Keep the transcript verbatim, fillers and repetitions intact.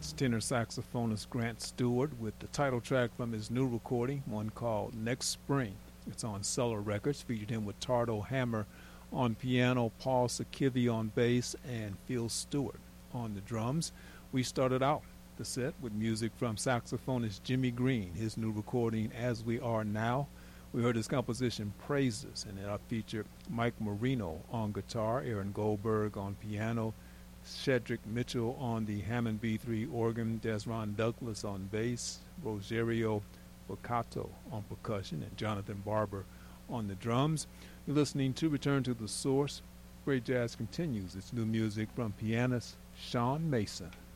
That's tenor saxophonist Grant Stewart with the title track from his new recording, one called Next Spring. It's on Cellar Records, featured him with Tardo Hammer on piano, Paul Sakivi on bass, and Phil Stewart on the drums. We started out the set with music from saxophonist Jimmy Green, his new recording, As We Are Now. We heard his composition, Praises, and it featured Mike Marino on guitar, Aaron Goldberg on piano, Cedric Mitchell on the Hammond B three organ, Desron Douglas on bass, Rogerio Boccato on percussion, and Jonathan Barber on the drums. You're listening to Return to the Source. Great Jazz continues its new music from pianist Sean Mason.